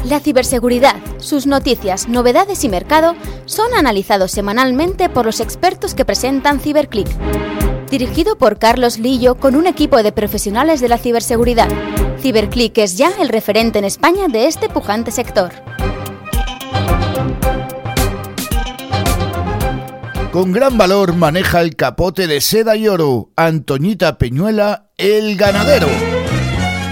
La ciberseguridad, sus noticias, novedades y mercado son analizados semanalmente por los expertos que presentan CiberClick. Dirigido por Carlos Lillo con un equipo de profesionales de la ciberseguridad. CiberClick es ya el referente en España de este pujante sector. Con gran valor maneja el capote de seda y oro. Antoñita Peñuela, el ganadero.